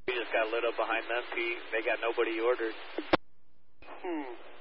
We just got lit up behind them, Pete. They got nobody ordered.